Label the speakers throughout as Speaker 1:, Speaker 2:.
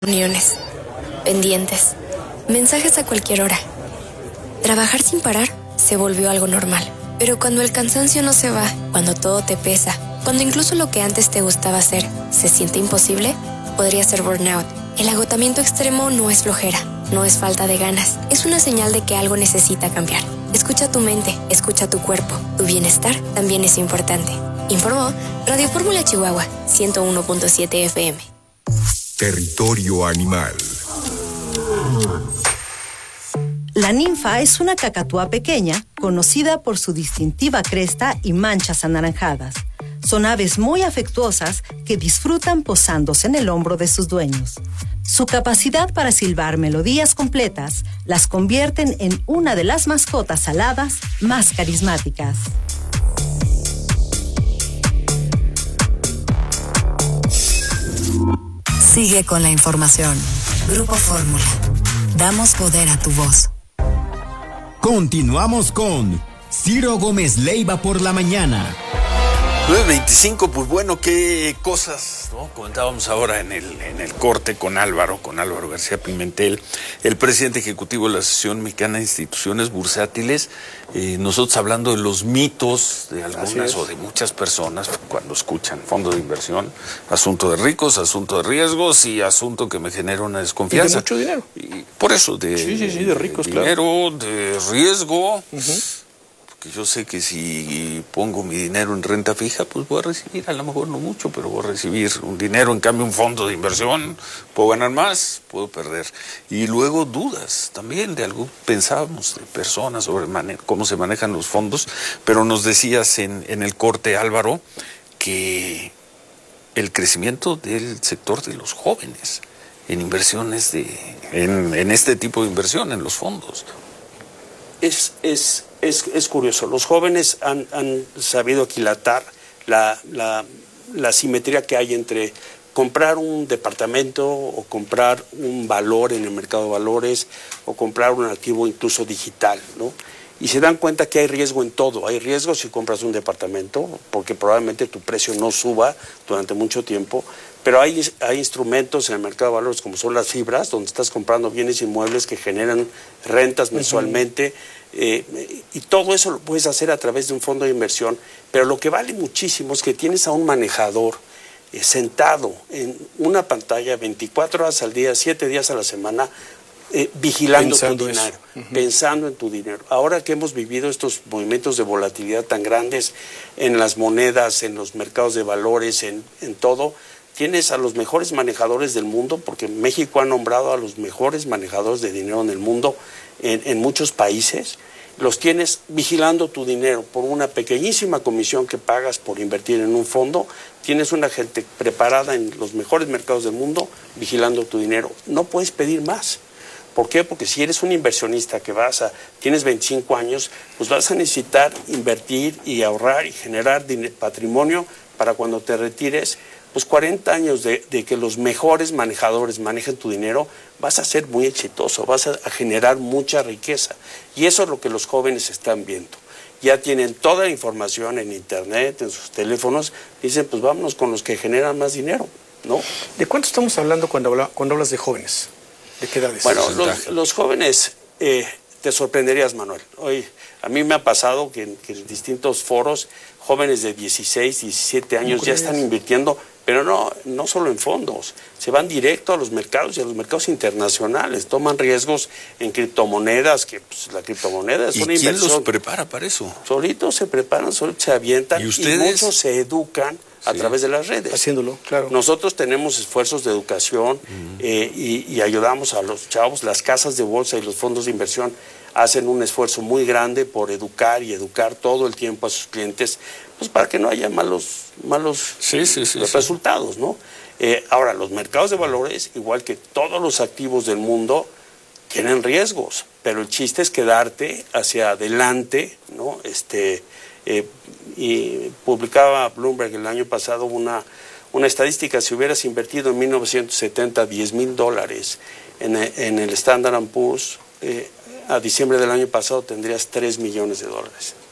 Speaker 1: Reuniones, pendientes, mensajes a cualquier hora. Trabajar sin parar se volvió algo normal. Pero cuando el cansancio no se va, cuando todo te pesa, cuando incluso lo que antes te gustaba hacer se siente imposible, podría ser burnout. El agotamiento extremo no es flojera, no es falta de ganas, es una señal de que algo necesita cambiar. Escucha tu mente, escucha tu cuerpo, tu bienestar también es importante. Informó Radio Fórmula Chihuahua, 101.7 FM.
Speaker 2: Territorio animal.
Speaker 3: La ninfa es una cacatúa pequeña, conocida por su distintiva cresta y manchas anaranjadas. Son aves muy afectuosas que disfrutan posándose en el hombro de sus dueños. Su capacidad para silbar melodías completas las convierten en una de las mascotas aladas más carismáticas.
Speaker 4: Sigue con la información. Grupo Fórmula. Damos poder a tu voz.
Speaker 5: Continuamos con Ciro Gómez Leiva por la mañana.
Speaker 6: 9:25, pues bueno, qué cosas, ¿no? Comentábamos ahora en el corte con Álvaro García Pimentel, el presidente ejecutivo de la Asociación Mexicana de Instituciones Bursátiles, nosotros hablando de los mitos de algunas o de muchas personas cuando escuchan fondo de inversión, asunto de ricos, asunto de riesgos y asunto que me genera una desconfianza.
Speaker 7: Y de mucho dinero.
Speaker 6: Y por eso, de
Speaker 7: ricos,
Speaker 6: de dinero,
Speaker 7: claro.
Speaker 6: De riesgo. Que yo sé que si pongo mi dinero en renta fija, pues voy a recibir, a lo mejor no mucho, pero voy a recibir un dinero. En cambio, un fondo de inversión, puedo ganar más, puedo perder. Y luego dudas también de algo, pensábamos de personas sobre cómo se manejan los fondos, pero nos decías en el corte, Álvaro, que el crecimiento del sector de los jóvenes en inversiones, en este tipo de inversión, en los fondos.
Speaker 7: Es curioso, los jóvenes han sabido aquilatar la simetría que hay entre comprar un departamento o comprar un valor en el mercado de valores o comprar un activo incluso digital, ¿no? Y se dan cuenta que hay riesgo en todo. Hay riesgo si compras un departamento, porque probablemente tu precio no suba durante mucho tiempo, pero hay instrumentos en el mercado de valores como son las fibras, donde estás comprando bienes inmuebles que generan rentas mensualmente, y todo eso lo puedes hacer a través de un fondo de inversión, pero lo que vale muchísimo es que tienes a un manejador sentado en una pantalla 24 horas al día, 7 días a la semana, vigilando tu dinero, pensando en tu dinero. Ahora que hemos vivido estos movimientos de volatilidad tan grandes en las monedas, en los mercados de valores, en todo, tienes a los mejores manejadores del mundo, porque México ha nombrado a los mejores manejadores de dinero en el mundo, en muchos países. Los tienes vigilando tu dinero por una pequeñísima comisión que pagas por invertir en un fondo. Tienes una gente preparada en los mejores mercados del mundo vigilando tu dinero. No puedes pedir más. ¿Por qué? Porque si eres un inversionista que tienes 25 años, pues vas a necesitar invertir y ahorrar y generar patrimonio para cuando te retires. Pues 40 años de que los mejores manejadores manejen tu dinero, vas a ser muy exitoso, vas a generar mucha riqueza. Y eso es lo que los jóvenes están viendo. Ya tienen toda la información en internet, en sus teléfonos, dicen, pues vámonos con los que generan más dinero, ¿no?
Speaker 8: ¿De cuánto estamos hablando cuando hablas de jóvenes? ¿De qué edades?
Speaker 7: Bueno, los jóvenes, te sorprenderías, Manuel. Hoy, a mí me ha pasado que en distintos foros, jóvenes de 16, 17 años ya están invirtiendo, pero no solo en fondos, se van directo a los mercados y a los mercados internacionales, toman riesgos en criptomonedas, que pues, la criptomoneda es una inversión.
Speaker 6: ¿Y quién los prepara para eso?
Speaker 7: Solitos se preparan, solitos se avientan,
Speaker 6: y muchos
Speaker 7: se educan a través de las redes.
Speaker 8: Haciéndolo, claro.
Speaker 7: Nosotros tenemos esfuerzos de educación y ayudamos a los chavos. Las casas de bolsa y los fondos de inversión hacen un esfuerzo muy grande por educar todo el tiempo a sus clientes, pues para que no haya malos resultados, ¿no? Ahora, los mercados de valores, igual que todos los activos del mundo, tienen riesgos, pero el chiste es quedarte hacia adelante, ¿no? Y publicaba Bloomberg el año pasado una estadística: si hubieras invertido en 1970 $10,000 en el Standard & Poor's, a diciembre del año pasado tendrías $3 millones.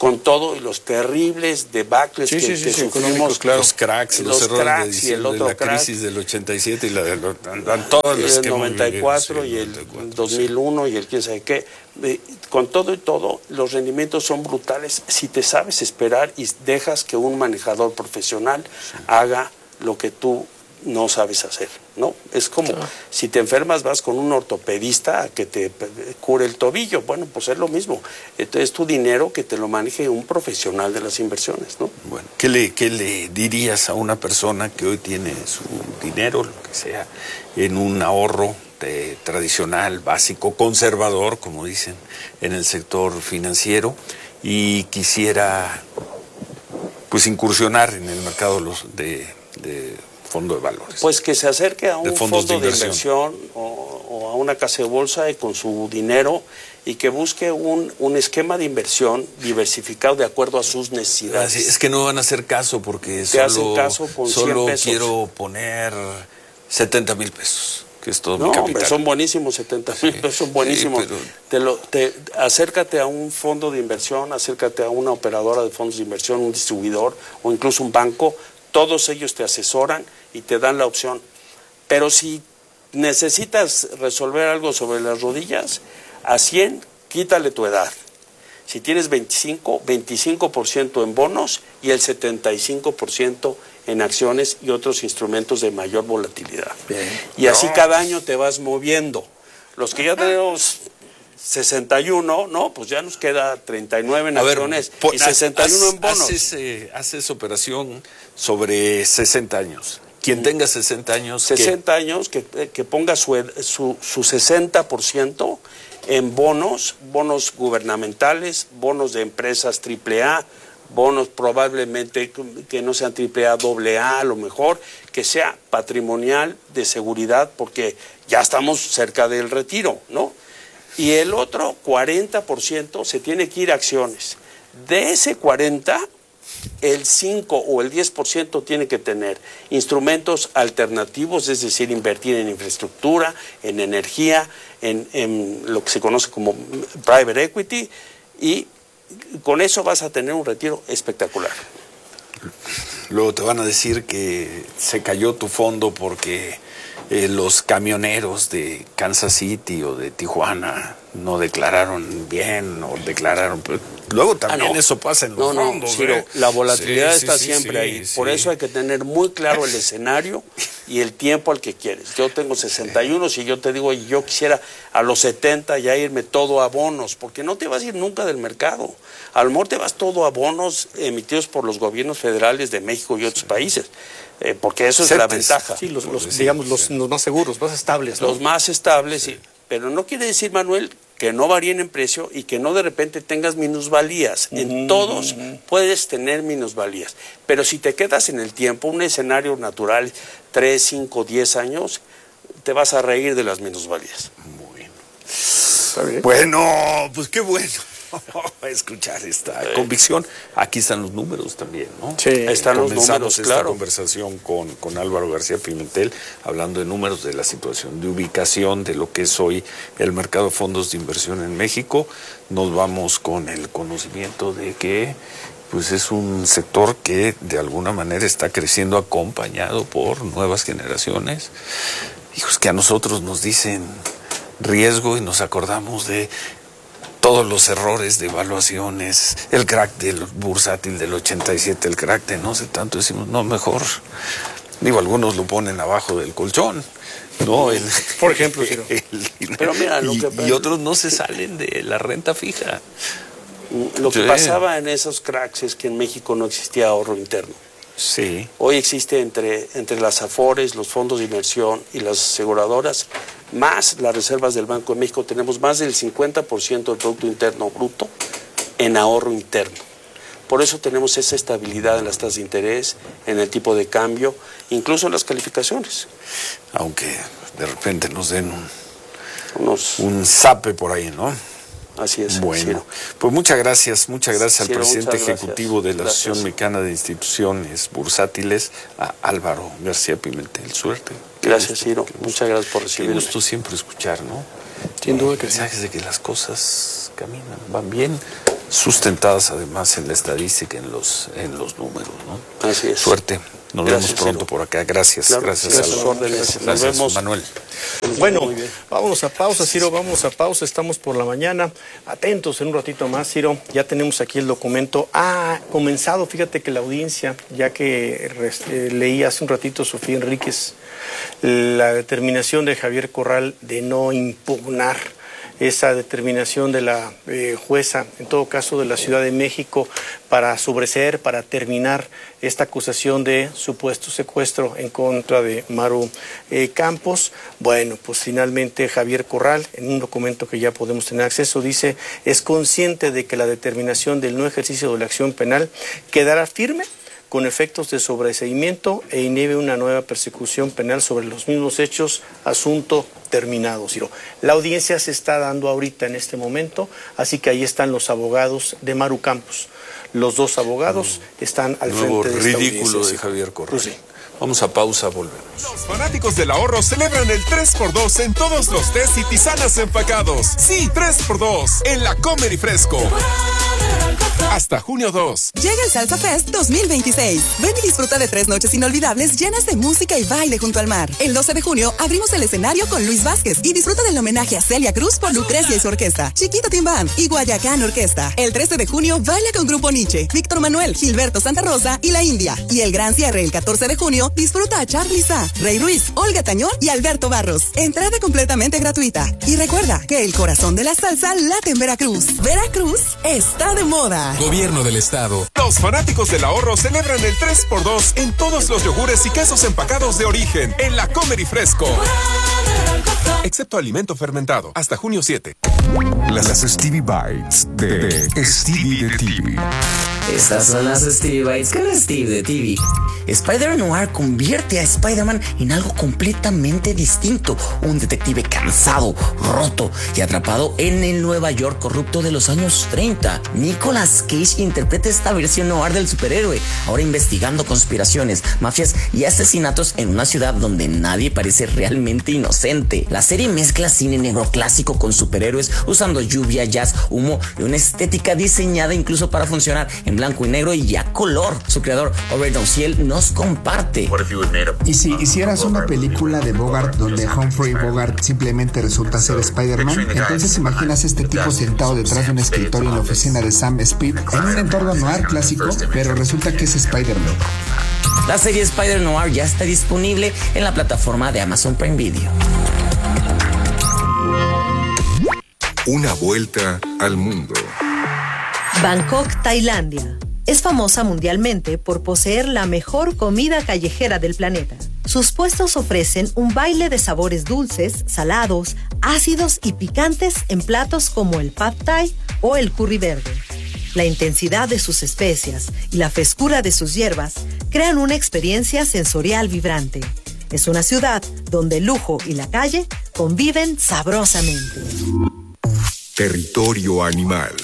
Speaker 7: con todo y los terribles debacles que sufrimos,
Speaker 8: claro.
Speaker 6: Los cracks, los errores de diciembre, la crisis del 87 y la del todos los
Speaker 7: el 94 y el 2001 y el quién sabe qué. Con todo y todo, los rendimientos son brutales si te sabes esperar y dejas que un manejador profesional haga lo que tú no sabes hacer, ¿no? Es como si te enfermas vas con un ortopedista a que te cure el tobillo. Bueno, pues es lo mismo. Entonces tu dinero que te lo maneje un profesional de las inversiones, ¿no?
Speaker 6: Bueno, ¿qué le dirías a una persona que hoy tiene su dinero, lo que sea, en un ahorro tradicional, básico, conservador, como dicen, en el sector financiero y quisiera pues incursionar en el mercado de fondo de valores?
Speaker 7: Pues que se acerque a un fondo de inversión o a una casa de bolsa y con su dinero y que busque un esquema de inversión diversificado de acuerdo a sus necesidades.
Speaker 6: Es que no van a hacer caso porque solo quiero poner 70,000 pesos, que es todo mi capital. Hombre,
Speaker 7: son buenísimos 70,000 pesos, son buenísimos. Acércate a un fondo de inversión, acércate a una operadora de fondos de inversión, un distribuidor o incluso un banco. Todos ellos te asesoran y te dan la opción. Pero si necesitas resolver algo sobre las rodillas, a 100, quítale tu edad. Si tienes 25% en bonos y el 75% en acciones y otros instrumentos de mayor volatilidad. Bien. Y así cada año te vas moviendo. Los que ya tenemos 61, no, pues ya nos queda 39 en acciones y 61 en bonos.
Speaker 6: Haces operación sobre 60 años. Quien tenga 60 años...
Speaker 7: 60 años, que ponga su 60% en bonos gubernamentales, bonos de empresas AAA, bonos probablemente que no sean AAA, AA, a lo mejor, que sea patrimonial de seguridad, porque ya estamos cerca del retiro, ¿no? Y el otro 40% se tiene que ir a acciones. De ese 40%, el 5 o el 10% tiene que tener instrumentos alternativos, es decir, invertir en infraestructura, en energía, en lo que se conoce como private equity, y con eso vas a tener un retiro espectacular.
Speaker 6: Luego te van a decir que se cayó tu fondo porque los camioneros de Kansas City o de Tijuana no declararon bien o declararon... Pero luego también eso pasa en los fondos.
Speaker 7: Ciro, la volatilidad está siempre ahí. Por eso hay que tener muy claro el escenario y el tiempo al que quieres. Yo tengo 61, si yo te digo, yo quisiera a los 70 ya irme todo a bonos, porque no te vas a ir nunca del mercado. A lo mejor te vas todo a bonos emitidos por los gobiernos federales de México y otros países. Porque eso es la ventaja.
Speaker 8: Sí, los más seguros, más estables, ¿no?
Speaker 7: Los más estables, sí. Pero no quiere decir, Manuel, que no varíen en precio y que no de repente tengas minusvalías. En todos puedes tener minusvalías. Pero si te quedas en el tiempo, un escenario natural, 3, 5, 10 años, te vas a reír de las minusvalías.
Speaker 6: Bueno. ¿Está bien? Bueno, pues qué bueno. Escuchar esta convicción. Aquí están los números también, ¿no?
Speaker 7: Sí, están los números,
Speaker 6: esta conversación con Álvaro García Pimentel, hablando de números, de la situación, de ubicación, de lo que es hoy el mercado de fondos de inversión en México. Nos vamos con el conocimiento de que pues es un sector que de alguna manera está creciendo acompañado por nuevas generaciones. Hijos que a nosotros nos dicen riesgo y nos acordamos de todos los errores de evaluaciones, el crack del bursátil del 87, el crack de no sé tanto, decimos, no, mejor, digo, algunos lo ponen abajo del colchón, ¿no?
Speaker 8: Por ejemplo, Ciro.
Speaker 7: Pero mira,
Speaker 6: y otros no se salen de la renta fija.
Speaker 7: Lo que pasaba en esos cracks es que en México no existía ahorro interno.
Speaker 6: Sí.
Speaker 7: Hoy existe entre las AFORES, los fondos de inversión y las aseguradoras, más las reservas del Banco de México, tenemos más del 50% del Producto Interno Bruto en ahorro interno. Por eso tenemos esa estabilidad en las tasas de interés, en el tipo de cambio, incluso en las calificaciones.
Speaker 6: Aunque de repente nos den un zape por ahí, ¿no?
Speaker 7: Así es.
Speaker 6: Bueno,
Speaker 7: Ciro.
Speaker 6: pues muchas gracias al presidente ejecutivo de la
Speaker 7: Gracias.
Speaker 6: Asociación Mexicana de Instituciones Bursátiles, a Álvaro García Pimentel. Suerte.
Speaker 7: Gracias, Ciro. Muchas gracias por
Speaker 6: Qué
Speaker 7: recibirme.
Speaker 6: gusto siempre escuchar, ¿no?
Speaker 8: Sin duda que sí.
Speaker 6: Mensajes de que las cosas caminan, van bien, sustentadas además en la estadística, en los números, ¿no?
Speaker 7: Así es.
Speaker 6: Suerte. Nos vemos pronto, Ciro, por acá. Gracias.
Speaker 7: Claro,
Speaker 6: gracias
Speaker 7: a sus órdenes. Nos vemos.
Speaker 6: Manuel.
Speaker 8: Bueno, vámonos a pausa, Ciro, vamos a pausa. Estamos por la mañana. Atentos en un ratito más, Ciro. Ya tenemos aquí el documento. Comenzado. Fíjate que la audiencia, ya que leí hace un ratito Sofía Enríquez, la determinación de Javier Corral de no impugnar esa determinación de la jueza, en todo caso de la Ciudad de México, para sobreseer, para terminar esta acusación de supuesto secuestro en contra de Maru Campos. Bueno, pues finalmente Javier Corral, en un documento que ya podemos tener acceso, dice: es consciente de que la determinación del no ejercicio de la acción penal quedará firme con efectos de sobreseimiento e inhibe una nueva persecución penal sobre los mismos hechos, asunto terminado, Ciro. La audiencia se está dando ahorita en este momento, así que ahí están los abogados de Maru Campos. Los dos abogados están al frente de esta audiencia.
Speaker 6: Ridículo de Javier Corral.
Speaker 8: Pues sí.
Speaker 6: Vamos a pausa, volvemos.
Speaker 9: Los fanáticos del ahorro celebran el 3x2 en todos los tés y tisanas empacados. Sí, 3x2 en la Comer y Fresco. Hasta junio 2.
Speaker 10: Llega el Salsa Fest 2026. Ven y disfruta de 3 noches inolvidables llenas de música y baile junto al mar. El 12 de junio abrimos el escenario con Luis Vázquez y disfruta del homenaje a Celia Cruz por Lucrecia y su orquesta, Chiquita Team Band y Guayacán Orquesta. El 13 de junio baila con Grupo Nietzsche, Víctor Manuel, Gilberto Santa Rosa y La India. Y el gran cierre el 14 de junio disfruta a Charly Sa, Rey Ruiz, Olga Tañón y Alberto Barros. Entrada completamente gratuita. Y recuerda que el corazón de la salsa late en Veracruz. Veracruz está de moda.
Speaker 9: Gobierno del Estado. Los fanáticos del ahorro celebran el 3x2 en todos los yogures y quesos empacados de origen en la Comer y Fresco. Excepto alimento fermentado. Hasta junio 7.
Speaker 2: Las Stevie Bites de Stevie de TV.
Speaker 11: Estas son las Stevie Bites con Steve de TV. Spider-Noir convierte a Spider-Man en algo completamente distinto. Un detective cansado, roto y atrapado en el Nueva York corrupto de los años 30. Nicolas Cage interpreta esta versión noir del superhéroe, ahora investigando conspiraciones, mafias y asesinatos en una ciudad donde nadie parece realmente inocente. La serie mezcla cine negro clásico con superhéroes, usando lluvia, jazz, humo y una estética diseñada incluso para funcionar en blanco y negro y a color. Su creador, Robert Ociel, nos comparte.
Speaker 12: ¿Y si hicieras una película de Bogart donde Humphrey Bogart simplemente resulta ser Spider-Man? Entonces imaginas este tipo sentado detrás de un escritorio en la oficina de Sam Speed en un entorno noir clásico, pero resulta que es Spider-Man.
Speaker 11: La serie Spider-Noir ya está disponible en la plataforma de Amazon Prime Video.
Speaker 2: Una vuelta al mundo.
Speaker 3: Bangkok, Tailandia. Es famosa mundialmente por poseer la mejor comida callejera del planeta. Sus puestos ofrecen un baile de sabores dulces, salados, ácidos y picantes en platos como el Pad Thai o el curry verde. La intensidad de sus especias y la frescura de sus hierbas crean una experiencia sensorial vibrante. Es una ciudad donde el lujo y la calle conviven sabrosamente.
Speaker 2: Territorio animal.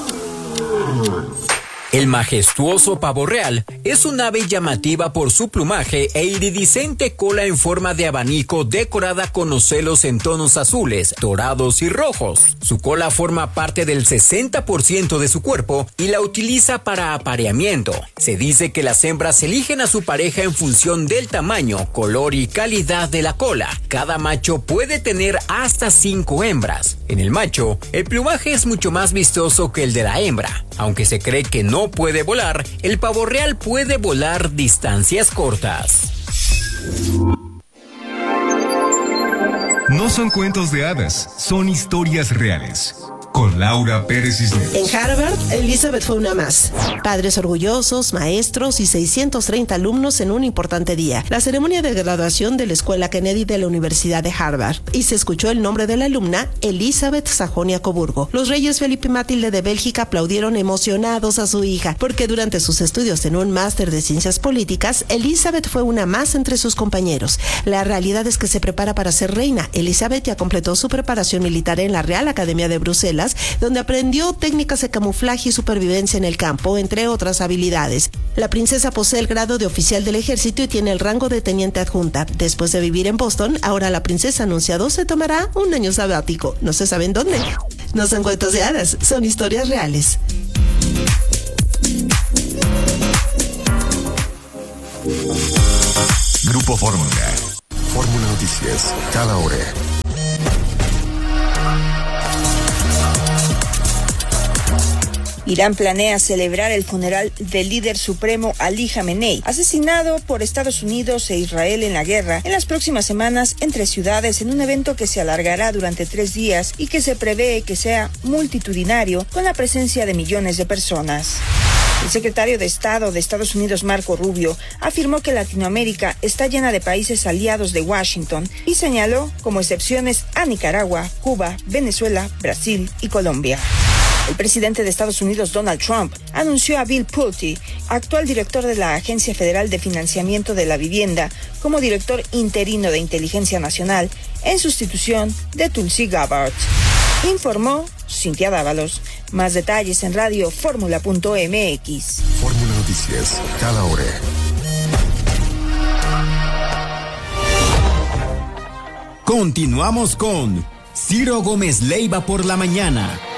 Speaker 5: El majestuoso pavo real es un ave llamativa por su plumaje e iridiscente cola en forma de abanico decorada con ocelos en tonos azules, dorados y rojos. Su cola forma parte del 60% de su cuerpo y la utiliza para apareamiento. Se dice que las hembras eligen a su pareja en función del tamaño, color y calidad de la cola. Cada macho puede tener hasta 5 hembras. En el macho, el plumaje es mucho más vistoso que el de la hembra. Aunque se cree que no puede volar, el pavo real puede volar distancias cortas.
Speaker 13: No son cuentos de hadas, son historias reales. Con Laura Pérez Cisneros.
Speaker 14: En Harvard, Elizabeth fue una más. Padres orgullosos, maestros y 630 alumnos en un importante día. La ceremonia de graduación de la Escuela Kennedy de la Universidad de Harvard. Y se escuchó el nombre de la alumna, Elizabeth Sajonia-Coburgo. Los reyes Felipe y Matilde de Bélgica aplaudieron emocionados a su hija, porque durante sus estudios en un máster de ciencias políticas, Elizabeth fue una más entre sus compañeros. La realidad es que se prepara para ser reina. Elizabeth ya completó su preparación militar en la Real Academia de Bruselas, donde aprendió técnicas de camuflaje y supervivencia en el campo, entre otras habilidades. La princesa posee el grado de oficial del ejército y tiene el rango de teniente adjunta. Después de vivir en Boston, ahora la princesa anunciado se tomará un año sabático. No se sabe en dónde. No son cuentos de hadas, son historias reales.
Speaker 13: Grupo Fórmula. Fórmula Noticias, cada hora.
Speaker 15: Irán planea celebrar el funeral del líder supremo Ali Jamenei, asesinado por Estados Unidos e Israel en la guerra, en las próximas semanas entre ciudades en un evento que se alargará durante 3 días y que se prevé que sea multitudinario con la presencia de millones de personas. El secretario de Estado de Estados Unidos, Marco Rubio, afirmó que Latinoamérica está llena de países aliados de Washington y señaló como excepciones a Nicaragua, Cuba, Venezuela, Brasil y Colombia. El presidente de Estados Unidos, Donald Trump, anunció a Bill Pulte, actual director de la Agencia Federal de Financiamiento de la Vivienda, como director interino de Inteligencia Nacional, en sustitución de Tulsi Gabbard. Informó Cintia Dávalos. Más detalles en radioformula.mx.
Speaker 13: Fórmula Noticias, cada hora.
Speaker 16: Continuamos con Ciro Gómez Leiva por la mañana.